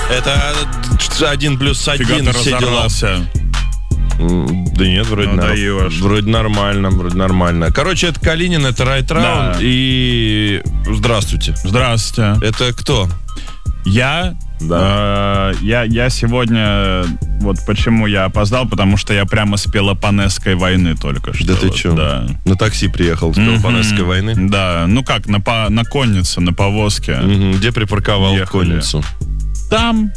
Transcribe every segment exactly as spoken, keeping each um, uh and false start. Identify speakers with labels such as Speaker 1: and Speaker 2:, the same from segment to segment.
Speaker 1: Это один плюс один,
Speaker 2: Фига ты
Speaker 1: все дела.
Speaker 2: разорвался.
Speaker 1: Да нет, вроде,
Speaker 2: Ну,
Speaker 1: нар-
Speaker 2: даешь.
Speaker 1: вроде нормально, вроде нормально. Короче, это Калинин, это Райтраун.
Speaker 2: Да.
Speaker 1: И здравствуйте.
Speaker 2: Здравствуйте.
Speaker 1: Это кто?
Speaker 2: Я,
Speaker 1: Да.
Speaker 2: э, я, я сегодня, вот почему я опоздал, потому что я прямо с Пелопонесской войны только что.
Speaker 1: Да ты
Speaker 2: вот,
Speaker 1: чё?
Speaker 2: Да.
Speaker 1: На такси приехал с Пелопонесской
Speaker 2: Мгм.
Speaker 1: войны.
Speaker 2: Да, ну как, на, по, на коннице, на повозке.
Speaker 1: Мгм. Где припарковал
Speaker 2: Ехали.
Speaker 1: конницу?
Speaker 2: Там,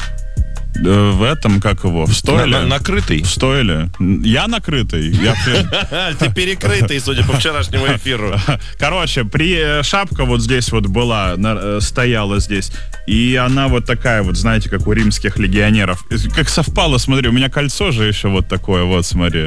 Speaker 2: э, в этом, как его, в стойле.
Speaker 1: На- на- накрытый?
Speaker 2: В стойле. Я накрытый. Я при-
Speaker 1: Ты перекрытый, судя по вчерашнему эфиру.
Speaker 2: Короче, при шапка вот здесь вот была, на- э, стояла здесь, и она вот такая вот, знаете, как у римских легионеров. Как совпало, смотри, у меня кольцо же еще вот такое, вот, смотри.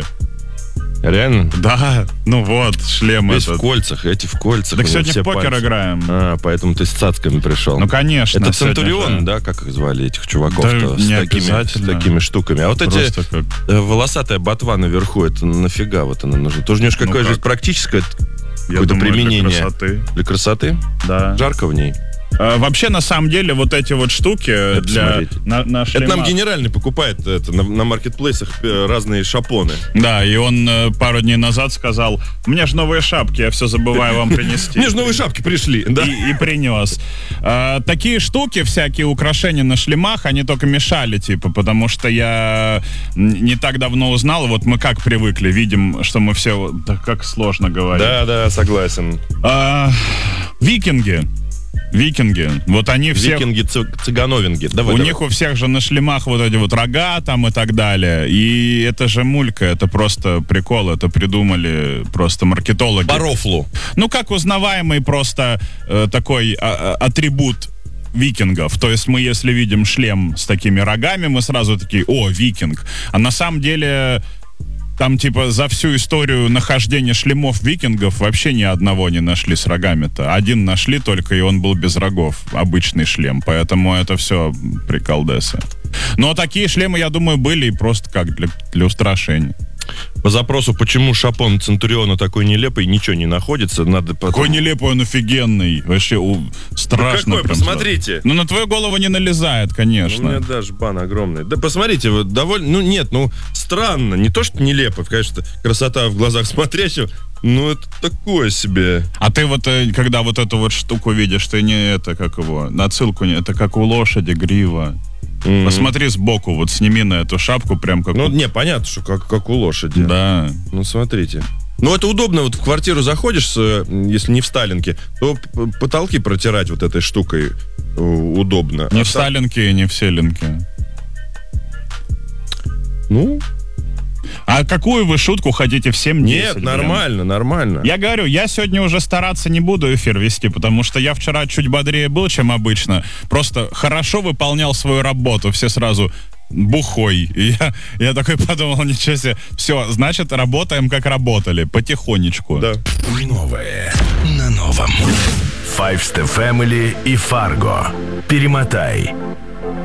Speaker 1: Реально?
Speaker 2: Да, ну вот, шлем
Speaker 1: Весь в
Speaker 2: этот.
Speaker 1: кольцах, эти в кольцах.
Speaker 2: Так
Speaker 1: у него
Speaker 2: сегодня
Speaker 1: все
Speaker 2: в покер
Speaker 1: пальцы.
Speaker 2: играем.
Speaker 1: А, поэтому ты с цацками пришел.
Speaker 2: Ну, конечно.
Speaker 1: Это
Speaker 2: сегодня
Speaker 1: Центурион,
Speaker 2: же.
Speaker 1: да, как их звали, этих чуваков
Speaker 2: Да
Speaker 1: с,
Speaker 2: не
Speaker 1: такими, с
Speaker 2: обязательно.
Speaker 1: такими штуками. А вот эти
Speaker 2: Просто как...
Speaker 1: э, волосатая ботва наверху, это нафига вот она нужна? Тоже немножко
Speaker 2: Ну
Speaker 1: какое же
Speaker 2: как?
Speaker 1: практическое
Speaker 2: Я
Speaker 1: какое-то
Speaker 2: думаю,
Speaker 1: применение.
Speaker 2: для красоты.
Speaker 1: Для красоты?
Speaker 2: Да.
Speaker 1: Жарко в ней.
Speaker 2: А, вообще, на самом деле, вот эти вот штуки для...
Speaker 1: смотрите.
Speaker 2: На, на
Speaker 1: Это нам
Speaker 2: шлемах-
Speaker 1: генеральный покупает это, на, на маркетплейсах э, разные шапоны.
Speaker 2: Да, и он э, пару дней назад сказал, у меня же новые шапки, я все забываю вам принести.
Speaker 1: Мне же новые шапки пришли, да?
Speaker 2: И, и принес. А, такие штуки, всякие украшения на шлемах, они только мешали, типа, потому что я н- не так давно узнал, вот мы как привыкли, видим, что мы все, да как сложно говорить.
Speaker 1: Да, да, согласен.
Speaker 2: А, викинги. Викинги. Вот они все...
Speaker 1: Викинги, цы- цыгановинги. Давай,
Speaker 2: У
Speaker 1: давай.
Speaker 2: них у всех же на шлемах вот эти вот рога там и так далее. И это же мулька, это просто прикол, это придумали просто маркетологи.
Speaker 1: По рофлу.
Speaker 2: Ну, как узнаваемый просто э, такой а, а, атрибут викингов. То есть мы, если видим шлем с такими рогами, мы сразу такие, о, викинг. А на самом деле... Там, типа, за всю историю нахождения шлемов викингов вообще ни одного не нашли с рогами-то. Один нашли только, и он был без рогов. Обычный шлем. Поэтому это все приколдесы. Но такие шлемы, я думаю, были и просто как для, для устрашения.
Speaker 1: По запросу, почему шапон Центуриона такой нелепый, ничего не находится. Надо потом...
Speaker 2: Какой нелепый он, офигенный. Вообще у, страшно.
Speaker 1: Ну какой,
Speaker 2: прям.
Speaker 1: посмотрите.
Speaker 2: Ну, на твою голову не налезает,
Speaker 1: У
Speaker 2: конечно.
Speaker 1: меня даже бан огромный. Да посмотрите, вот довольно... Ну нет, ну странно. Не то, что нелепо, конечно, красота в глазах смотрящего. Ну это такое себе.
Speaker 2: А ты вот, э, когда вот эту вот штуку видишь, ты не это, как его, отсылку не, это как у лошади грива.
Speaker 1: Мгм.
Speaker 2: Посмотри сбоку, вот сними на эту шапку прям как...
Speaker 1: Ну
Speaker 2: у-
Speaker 1: не, понятно, что как, как у лошади.
Speaker 2: Да.
Speaker 1: Ну смотрите. Ну это удобно, вот в квартиру заходишь, с, э, если не в Сталинке, то п- потолки протирать вот этой штукой э, удобно.
Speaker 2: Не
Speaker 1: А
Speaker 2: в
Speaker 1: так-
Speaker 2: Сталинке и не в Селинке.
Speaker 1: Ну,
Speaker 2: А какую вы шутку хотите всем
Speaker 1: нет,
Speaker 2: десять, блин?
Speaker 1: нормально, нормально.
Speaker 2: Я говорю, я сегодня уже стараться не буду эфир вести, потому что я вчера чуть бодрее был, чем обычно. Просто хорошо выполнял свою работу. Все сразу бухой. И я, я такой подумал, ничего себе. Все, значит, работаем как работали, потихонечку.
Speaker 1: Да.
Speaker 3: Новое на новом. Five Step Family и Fargo. Перемотай.